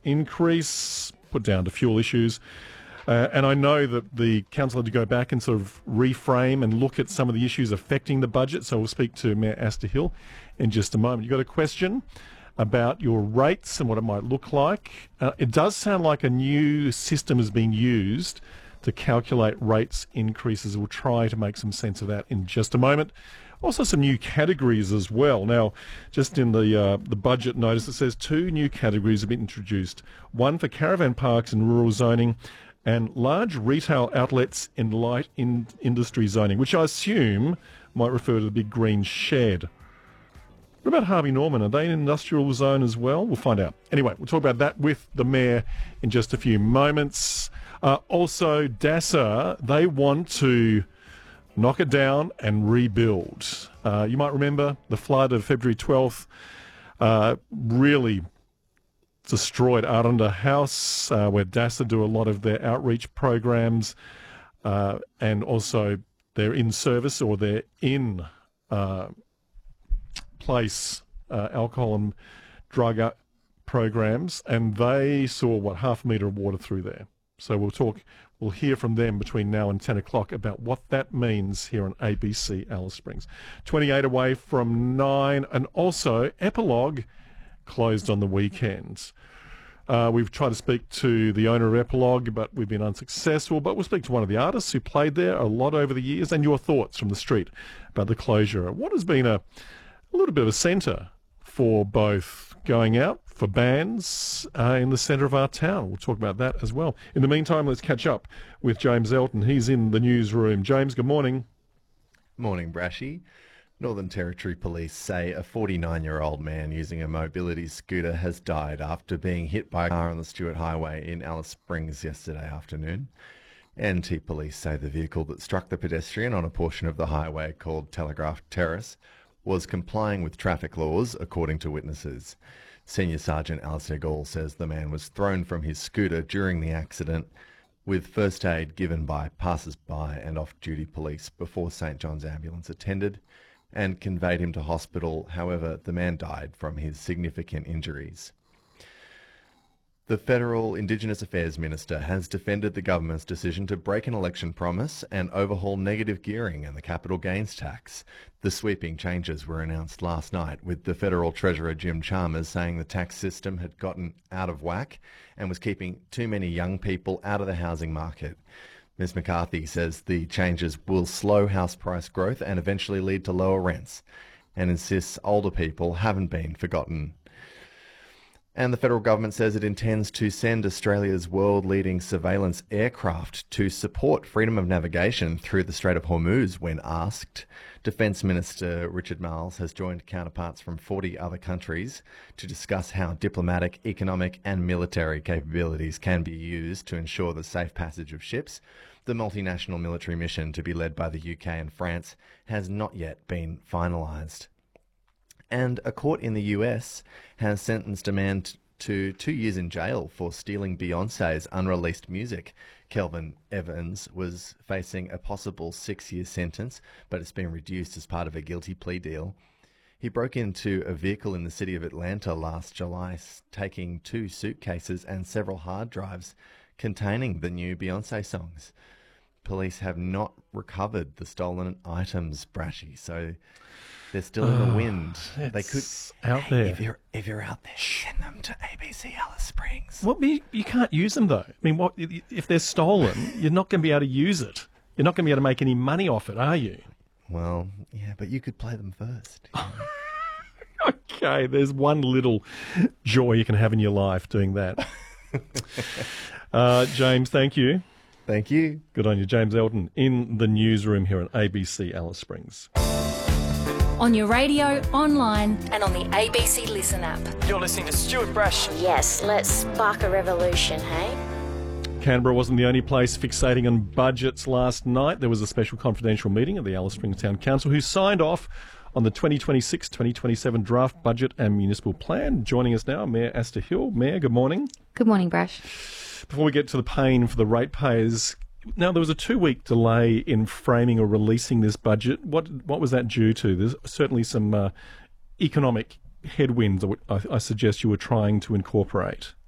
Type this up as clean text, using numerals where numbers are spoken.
increase, put down to fuel issues. And I know that the council had to go back and sort of reframe and look at some of the issues affecting the budget. So we'll speak to Mayor Aster Hill in just a moment. You've got a question about your rates and what it might look like. It does sound like a new system is being used to calculate rates increases. We'll try to make some sense of that in just a moment. Also some new categories as well. Now, just in the budget notice, it says 2 new categories have been introduced. One for caravan parks and rural zoning, and large retail outlets in light industry zoning, which I assume might refer to the big green shed. What about Harvey Norman? Are they in industrial zone as well? We'll find out. Anyway, we'll talk about that with the Mayor in just a few moments. Also, DASA, they want to knock it down and rebuild. You might remember the flood of February 12th really destroyed Arunda House, where DASA do a lot of their outreach programs, and also they're in service or they're in place alcohol and drug programs, and they saw, half a metre of water through there. So we'll hear from them between now and 10 o'clock about what that means here on ABC Alice Springs. 28 away from 9, and also Epilogue closed on the weekend. We've tried to speak to the owner of Epilogue, but we've been unsuccessful. But we'll speak to one of the artists who played there a lot over the years, and your thoughts from the street about the closure. What has been a little bit of a centre for both going out, for bands in the centre of our town. We'll talk about that as well. In the meantime, let's catch up with James Elton. He's in the newsroom. James, good morning. Morning, Brashy. Northern Territory Police say a 49-year-old man using a mobility scooter has died after being hit by a car on the Stuart Highway in Alice Springs yesterday afternoon. NT Police say the vehicle that struck the pedestrian on a portion of the highway called Telegraph Terrace was complying with traffic laws, according to witnesses. Senior Sergeant Alistair Gall says the man was thrown from his scooter during the accident, with first aid given by passers-by and off-duty police before St John's Ambulance attended and conveyed him to hospital. However, the man died from his significant injuries. The Federal Indigenous Affairs Minister has defended the government's decision to break an election promise and overhaul negative gearing and the capital gains tax. The sweeping changes were announced last night, with the Federal Treasurer Jim Chalmers saying the tax system had gotten out of whack and was keeping too many young people out of the housing market. Ms McCarthy says the changes will slow house price growth and eventually lead to lower rents, and insists older people haven't been forgotten. And the federal government says it intends to send Australia's world-leading surveillance aircraft to support freedom of navigation through the Strait of Hormuz when asked. Defence Minister Richard Marles has joined counterparts from 40 other countries to discuss how diplomatic, economic and military capabilities can be used to ensure the safe passage of ships. The multinational military mission, to be led by the UK and France, has not yet been finalised. And a court in the US has sentenced a man to 2 years in jail for stealing Beyonce's unreleased music. Kelvin Evans was facing a possible 6-year sentence, but it's been reduced as part of a guilty plea deal. He broke into a vehicle in the city of Atlanta last July, taking 2 suitcases and several hard drives containing the new Beyonce songs. Police have not recovered the stolen items, Brashy, so they're still in the wind. They could out there. If you're out there, send them to ABC Alice Springs. Well, you can't use them though. I mean, what if they're stolen? You're not going to be able to use it. You're not going to be able to make any money off it, are you? Well, yeah, but you could play them first. Okay, there's one little joy you can have in your life doing that. James, thank you. Thank you. Good on you, James Elton, in the newsroom here at ABC Alice Springs. On your radio, online and on the ABC Listen app. You're listening to Stuart Brash. Yes, let's spark a revolution, hey? Canberra wasn't the only place fixating on budgets last night. There was a special confidential meeting at the Alice Springs Town Council who signed off on the 2026-2027 draft budget and municipal plan. Joining us now, Mayor Aster Hill. Mayor, good morning. Good morning, Brash. Before we get to the pain for the ratepayers, now there was a 2-week delay in framing or releasing this budget. What was that due to? There's certainly some economic headwinds I suggest you were trying to incorporate.